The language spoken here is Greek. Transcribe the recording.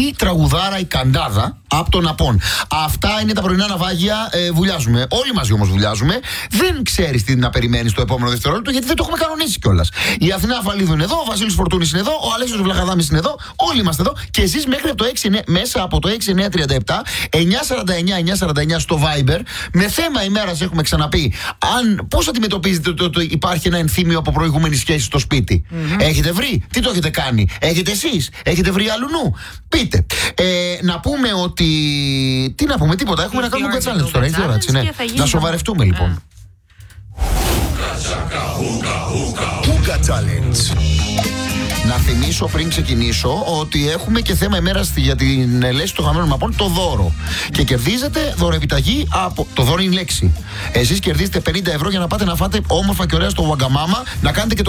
Τι τραγουδάρα η Καντάδα από τον Απών. Αυτά είναι τα πρωινά ναυάγια. Βουλιάζουμε. Όλοι μαζί όμως βουλιάζουμε. Δεν ξέρεις τι να περιμένεις το επόμενο δευτερόλεπτο, γιατί δεν το έχουμε κανονίσει κιόλας. Η Αθηνά Αφαλίδου είναι εδώ, ο Βασίλης Φορτούνης είναι εδώ, ο Αλέξης Βλαχαδάμης είναι εδώ. Όλοι είμαστε εδώ. Και εσείς μέχρι από το 6, μέσα από το 6937 949 στο Viber. Με θέμα ημέρας έχουμε ξαναπεί. Πώς αντιμετωπίζετε το υπάρχει ένα ενθύμιο από προηγούμενη σχέση στο σπίτι? Έχετε βρει? Τι το έχετε κάνει? Έχετε εσείς? Έχετε βρει αλλού? Πείτε. Να πούμε ότι. Τι να πούμε, τίποτα. Έχουμε να κάνουμε challenge τώρα. Έχει ώρα, έτσι, ναι. Να σοβαρευτούμε λοιπόν. Χούκα challenge. Να θυμίσω πριν ξεκινήσω ότι έχουμε και θέμα ημέρας για την λέσχη των χαμένων μαπών, το δώρο. Και κερδίζετε δωροεπιταγή από. Το δώρο είναι λέξη. Εσείς κερδίζετε 50 ευρώ για να πάτε να φάτε όμορφα και ωραία στο Wagamama, να κάνετε και